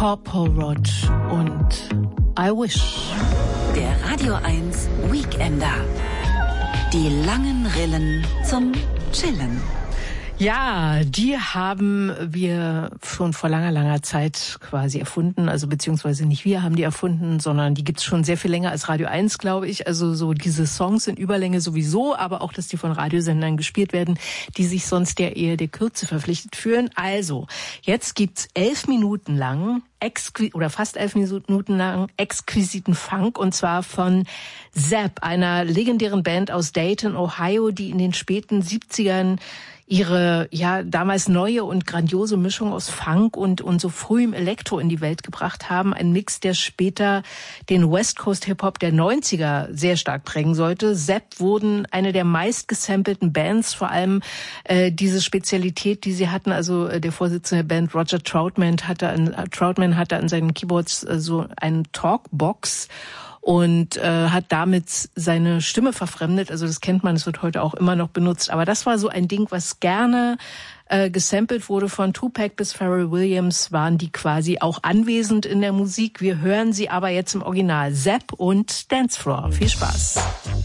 Paul Rudd und I Wish. Der Radio 1 Weekender. Die langen Rillen zum Chillen. Ja, die haben wir schon vor langer Zeit quasi erfunden. Also beziehungsweise nicht wir haben die erfunden, sondern die gibt's schon sehr viel länger als Radio 1, glaube ich. Also so diese Songs in Überlänge sowieso, aber auch, dass die von Radiosendern gespielt werden, die sich sonst ja eher der Kürze verpflichtet fühlen. Also, jetzt gibt's 11 Minuten lang fast 11 Minuten lang exquisiten Funk, und zwar von Zapp, einer legendären Band aus Dayton, Ohio, die in den späten 70ern ihre damals neue und grandiose Mischung aus Funk und so frühem Elektro in die Welt gebracht haben. Ein Mix, der später den West Coast Hip-Hop der 90er sehr stark prägen sollte. Zapp wurden eine der meist gesampelten Bands, vor allem diese Spezialität, die sie hatten. Also der Vorsitzende der Band, Roger Troutman, hatte an seinen Keyboards so eine Talkbox und hat damit seine Stimme verfremdet. Also das kennt man, es wird heute auch immer noch benutzt. Aber das war so ein Ding, was gerne gesampelt wurde. Von Tupac bis Pharrell Williams waren die quasi auch anwesend in der Musik. Wir hören sie aber jetzt im Original. Zapp und Dance Floor. Viel Spaß.